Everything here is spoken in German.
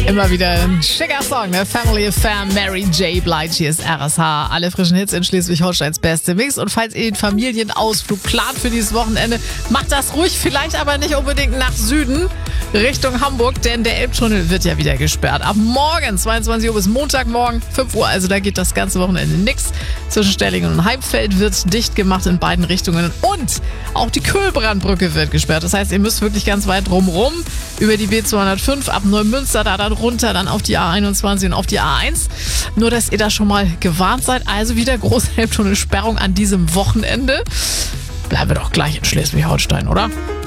Immer wieder ein schicker Song, ne? Family Affair, Mary J. Blige, hier ist RSH. Alle frischen Hits in Schleswig-Holsteins beste Mix. Und falls ihr den Familienausflug plant für dieses Wochenende, macht das ruhig, vielleicht aber nicht unbedingt nach Süden, Richtung Hamburg, denn der Elbtunnel wird ja wieder gesperrt. Ab morgen, 22 Uhr bis Montagmorgen, 5 Uhr, also da geht das ganze Wochenende nix. Zwischen Stellingen und Heimfeld wird dicht gemacht in beiden Richtungen. Und auch die Kühlbrandbrücke wird gesperrt. Das heißt, ihr müsst wirklich ganz weit drumrum über die B205 ab Neumünster, da dann runter, dann auf die A21 und auf die A1. Nur, dass ihr da schon mal gewarnt seid. Also wieder große Elbtunnelsperrung an diesem Wochenende. Bleiben wir doch gleich in Schleswig-Holstein, oder?